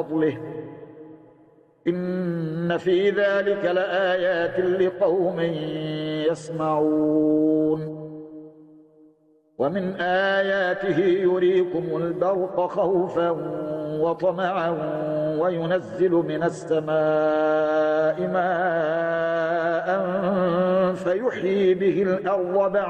فضله إن في ذلك لآيات لقوم يسمعون ومن آياته يريكم البرق خوفا وطمعا وينزل من السماء ماء فيحيي به الأرض بعد